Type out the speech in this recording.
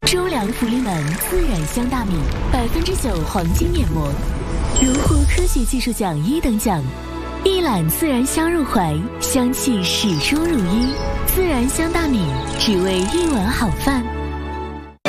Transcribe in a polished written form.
优良福利满自然香大米，9%黄金面膜，荣获科学技术奖1等奖，一揽自然香入怀，香气始终如一。自然香大米，只为一碗好饭。